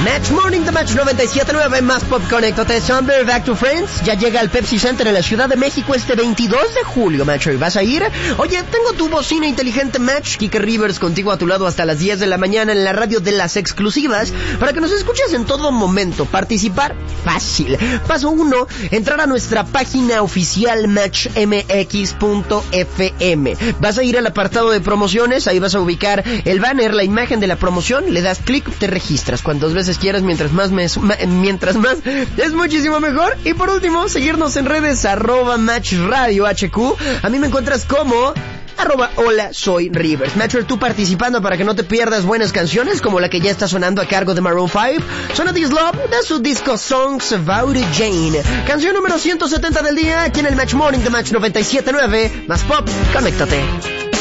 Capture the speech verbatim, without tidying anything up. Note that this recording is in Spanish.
Match Morning de Match noventa y siete punto nueve, más pop, conéctate, Summer, Back to Friends. Ya llega al Pepsi Center en la Ciudad de México este veintidós de julio, Match. ¿Y vas a ir? Oye, tengo tu bocina inteligente, Match. Kike Rivers contigo a tu lado hasta las diez de la mañana en la radio de las exclusivas, para que nos escuches en todo momento. Participar, fácil. Paso uno, entrar a nuestra página oficial match m x punto f m. Vas a ir al apartado de promociones, ahí vas a ubicar el banner, la imagen de la promoción, le das clic, te registras cuantas veces quieras, mientras más me, mientras más es muchísimo mejor. Y por último, seguirnos en redes arroba Match Radio H Q. A mí me encuentras como arroba hola soy Rivers. Matcher, tú participando para que no te pierdas buenas canciones como la que ya está sonando a cargo de Maroon cinco. Suena This Love de su disco Songs About Jane. Canción número ciento setenta del día aquí en el Match Morning de Match noventa y siete punto nueve. Más pop, conéctate.